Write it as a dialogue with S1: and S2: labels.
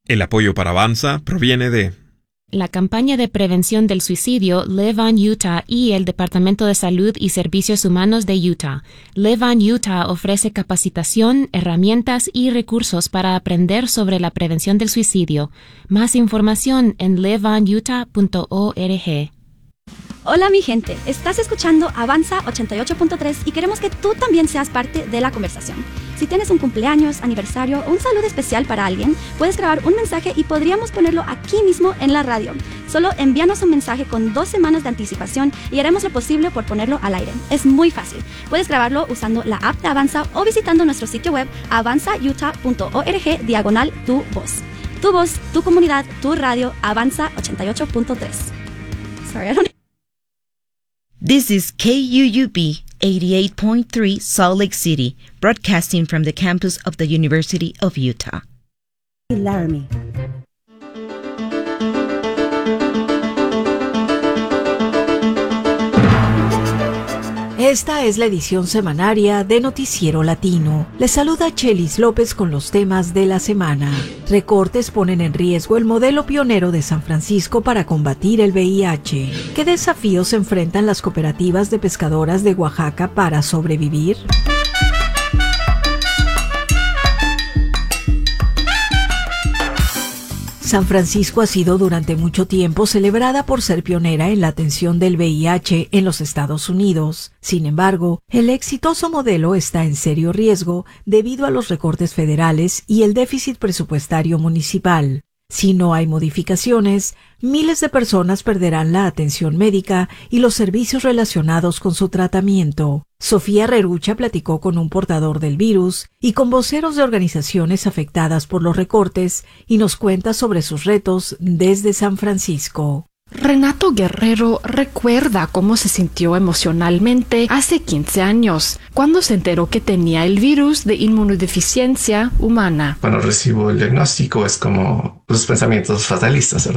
S1: El apoyo para Avanza proviene de
S2: la campaña de prevención del suicidio Live On Utah y el Departamento de Salud y Servicios Humanos de Utah. Live On Utah ofrece capacitación, herramientas y recursos para aprender sobre la prevención del suicidio. Más información en liveonutah.org.
S3: Hola mi gente, estás escuchando Avanza 88.3 y queremos que tú también seas parte de la conversación. Si tienes un cumpleaños, aniversario o un saludo especial para alguien, puedes grabar un mensaje y podríamos ponerlo aquí mismo en la radio. Solo envíanos un mensaje con 2 semanas de anticipación y haremos lo posible por ponerlo al aire. Es muy fácil. Puedes grabarlo usando la app de Avanza o visitando nuestro sitio web avanzautah.org/tu voz. Tu voz, tu comunidad, tu radio, Avanza 88.3. Sorry, I don't...
S4: This is KUUB 88.3 Salt Lake City, broadcasting from the campus of the University of Utah.
S5: Laramie. Esta es la edición semanaria de Noticiero Latino. Les saluda Chelis López con los temas de la semana. Recortes ponen en riesgo el modelo pionero de San Francisco para combatir el VIH. ¿Qué desafíos enfrentan las cooperativas de pescadoras de Oaxaca para sobrevivir? San Francisco ha sido durante mucho tiempo celebrada por ser pionera en la atención del VIH en los Estados Unidos. Sin embargo, el exitoso modelo está en serio riesgo debido a los recortes federales y el déficit presupuestario municipal. Si no hay modificaciones, miles de personas perderán la atención médica y los servicios relacionados con su tratamiento. Sofía Rerucha platicó con un portador del virus y con voceros de organizaciones afectadas por los recortes y nos cuenta sobre sus retos desde San Francisco.
S6: Renato Guerrero recuerda cómo se sintió emocionalmente hace 15 años, cuando se enteró que tenía el virus de inmunodeficiencia humana.
S7: Cuando recibo el diagnóstico es como los pensamientos fatalistas, ¿verdad?